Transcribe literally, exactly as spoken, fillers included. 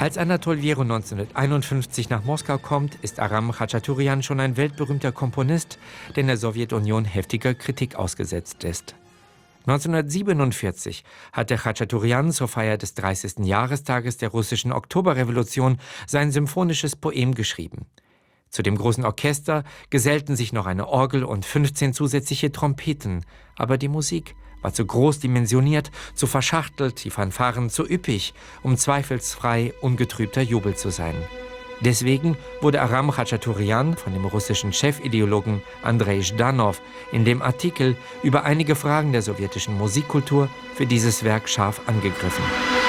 Als Anatol Wierow neunzehnhunderteinundfünfzig nach Moskau kommt, ist Aram Chachaturian schon ein weltberühmter Komponist, der in der Sowjetunion heftiger Kritik ausgesetzt ist. neunzehnhundertsiebenundvierzig hat der Chachaturian zur Feier des dreißigsten Jahrestages der russischen Oktoberrevolution sein symphonisches Poem geschrieben. Zu dem großen Orchester gesellten sich noch eine Orgel und fünfzehn zusätzliche Trompeten, aber die Musik war zu groß dimensioniert, zu verschachtelt, die Fanfaren zu üppig, um zweifelsfrei ungetrübter Jubel zu sein. Deswegen wurde Aram Chachaturian von dem russischen Chefideologen Andrei Zhdanow in dem Artikel über einige Fragen der sowjetischen Musikkultur für dieses Werk scharf angegriffen.